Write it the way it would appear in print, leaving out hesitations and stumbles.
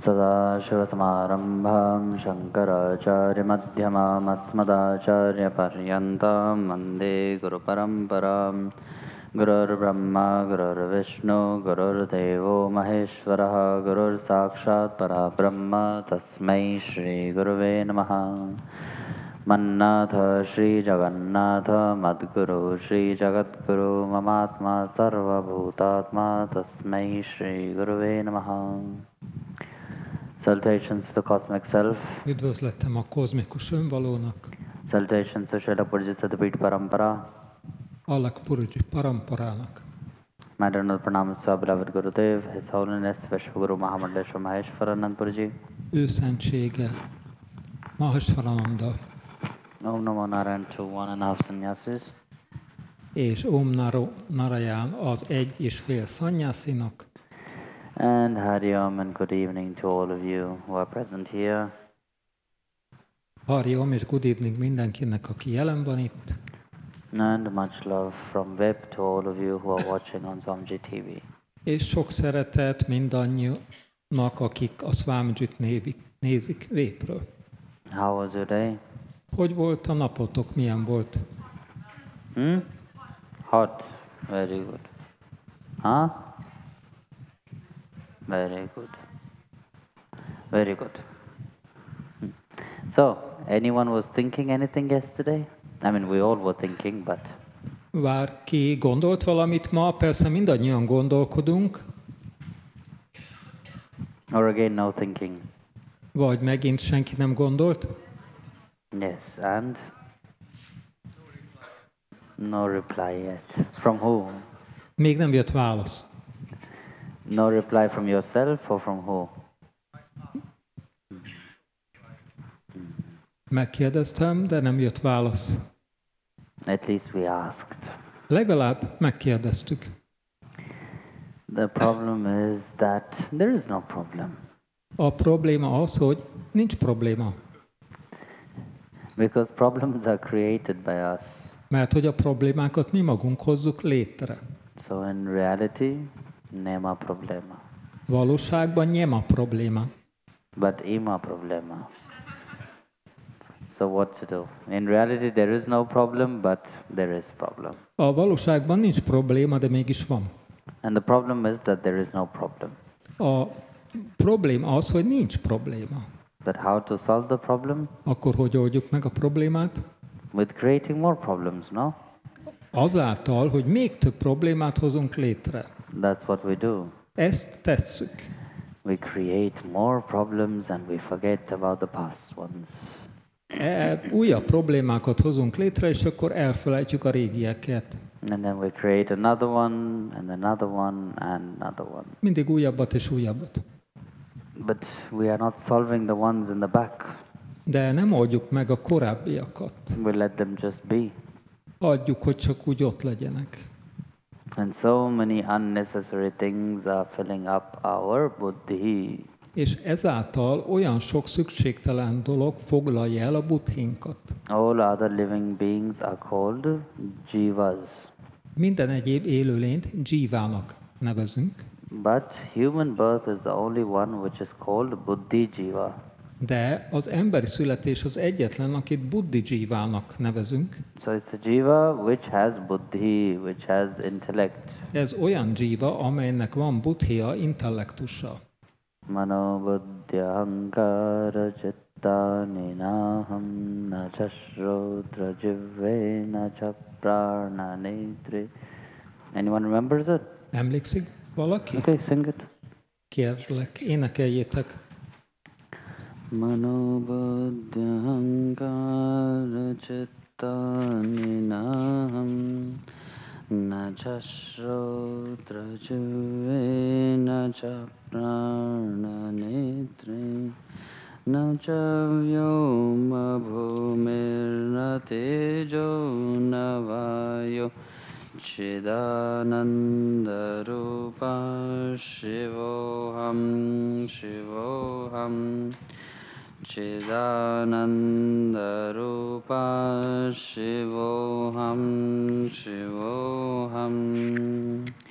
सदाशिवसमारम्भां शङ्कराचार्यमध्यमाम् अस्मदाचार्यपर्यन्तां वन्दे गुरुपरम्परां गुरुर्ब्रह्मा गुरुर्विष्णु गुरुर्देवो महेश्वरः गुरुर्साक्षात् परब्रह्म तस्मै श्रीगुरुवे नमः। मन्नाथ श्रीजगन्नाथ मद्गुरु श्रीजगद्गुरु ममात्मा सर्वभूतात्मा तस्मै श्रीगुरुवे नमः। Salutations to the cosmic self. Üdvözlettem a kozmikus önvalónak. Salutations to Srila Purja Satapita Parampara. Alak Purji Paramparának. Maternal pranams to our beloved Gurudev, His Holiness Vishwaguru Mahamandeshwar Maheshwaranand Purji. Ő szentsége Maheshwarananda. Om Namo Narayan to 1.5 sannyasis. És Om Narayán az 1,5 szannyászinak. And Hari Om and good evening to all of you who are present here. Hari Om és good evening mindenkinek, aki jelen van itt. And much love from web to all of you who are watching on Swamiji TV. És sok szeretet mindannyiunknak, akik a Swamijit nézik webről. How was your day? Hogy volt a napotok? Milyen volt? Hot. Very good. Huh? Very good. Very good. So, anyone was thinking anything yesterday? I mean, we all were thinking, but... Bárki gondolt valamit ma? Persze mindannyian gondolkodunk. Or again, no thinking? Vagy megint senki nem gondolt? Yes, and? No reply yet. From who? Még nem jött válasz. No reply from yourself or from who? Megkérdeztem, de nem jött válasz. At least we asked. Legalább megkérdeztük. The problem is that there is no problem. A probléma az, hogy nincs probléma. Because problems are created by us. Mert hogy a problémákat mi magunk hozzuk létre. So in reality, nema problema. Valóságban nem a probléma. But ima problema. So what to do? In reality, there is no problem, but there is problem. A valóságban nincs probléma, de mégis van. And the problem is that there is no problem. A probléma az, hogy nincs probléma. But how to solve the problem? Akkor hogy oldjuk meg a problémát? With creating more problems, no? Azáltal, hogy még több problémát hozunk létre. That's what we do. Ezt tesszük. We create more problems and we forget about the past ones. Újabb problémákat hozunk létre, és akkor elfelejtjük a régieket. And then we create another one, and another one, and another one. Mindig újabbat és újabbat. But we are not solving the ones in the back. De nem oldjuk meg a korábbiakat. We let them just be. Adjuk, hogy csak úgy ott legyenek. And so many unnecessary things are filling up our buddhi. És ezáltal olyan sok szükségtelen dolog foglalja el a buddhinkat. All other living beings are called jivas. Minden egyéb élőlényt jivának nevezünk. But human birth is the only one which is called buddhi jiva. De az emberi születés az egyetlen, akit buddhi jivának nevezünk. So it's a jiva which has buddhi, which has intellect. Ez olyan jiva, amelynek van buddhia, intellektusa. Mano buddhi ahankara citta ninaham na chashrodra jivve na cha prana netri. Anyone remembers it? Emlékszik valaki? Okay, sing it. Kérlek, énekeljétek. Mano buddhi ahankara citta ninaham na chashrodra jivve na cha prana netri. Na cha vyoma bhumir tejo na vayo Chidananda rupa shivoham shivoham Chidananda rupa shivoham shivoham